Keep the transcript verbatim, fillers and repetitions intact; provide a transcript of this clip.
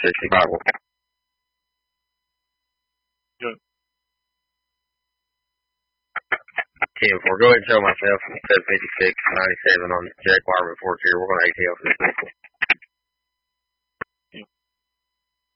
sixty-five. Good. ten four. Go ahead and show myself. seven fifty-six ninety-seven on Jack Wire report here. We're going to A T L for this.